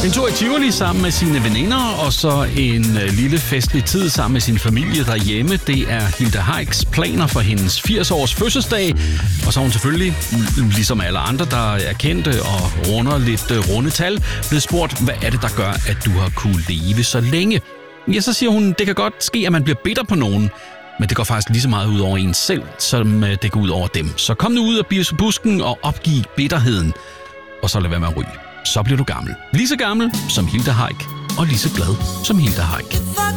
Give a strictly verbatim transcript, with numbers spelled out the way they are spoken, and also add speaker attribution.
Speaker 1: En tur i Tivoli sammen med sine veninder, og så en lille festlig tid sammen med sin familie derhjemme. Det er Hilda Heiks planer for hendes firs-års fødselsdag. Og så er hun selvfølgelig, ligesom alle andre, der er kendte og runder lidt runde tal, blevet spurgt, hvad er det, der gør, at du har kunne leve så længe? Ja, så siger hun, det kan godt ske, at man bliver bitter på nogen, men det går faktisk lige så meget ud over en selv, som det går ud over dem. Så kom nu ud af busken og opgiv bitterheden, og så lad være med at ryge. Så bliver du gammel. Lige så gammel som Hilda Heik, og lige så glad som Hilda Heik.